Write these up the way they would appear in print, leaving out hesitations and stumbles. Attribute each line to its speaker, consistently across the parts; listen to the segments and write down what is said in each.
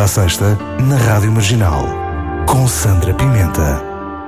Speaker 1: à sexta, na Rádio Marginal, com Sandra Pimenta.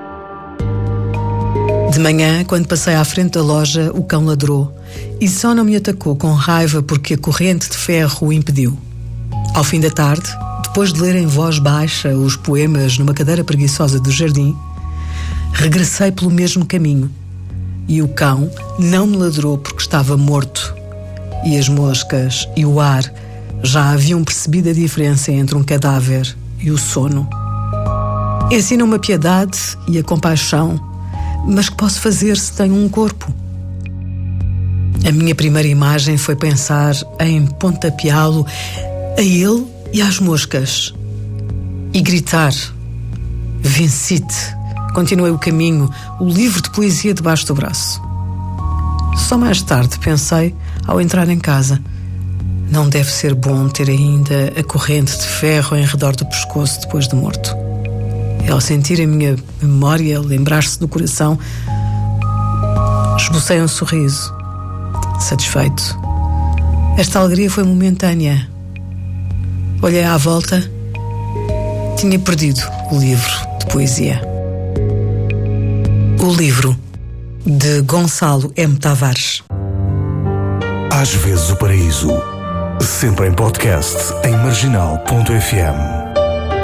Speaker 2: De manhã, quando passei à frente da loja, o cão ladrou e só não me atacou com raiva porque a corrente de ferro o impediu. Ao fim da tarde, depois de ler em voz baixa os poemas numa cadeira preguiçosa do jardim, regressei pelo mesmo caminho e o cão não me ladrou porque estava morto e as moscas e o ar já haviam percebido a diferença entre um cadáver e o sono. Ensinam-me a piedade e a compaixão, mas que posso fazer se tenho um corpo? A minha primeira imagem foi pensar em pontapeá-lo a ele e às moscas e gritar: venci-te. Continuei o caminho, o livro de poesia debaixo do braço. Só mais tarde pensei, ao entrar em casa, não deve ser bom ter ainda a corrente de ferro em redor do pescoço depois de morto. E ao sentir a minha memória lembrar-se do coração, esbocei um sorriso, satisfeito. Esta alegria foi momentânea. Olhei à volta, tinha perdido o livro de poesia. O livro, de Gonçalo M. Tavares.
Speaker 1: Às vezes o paraíso, sempre em podcast em marginal.fm.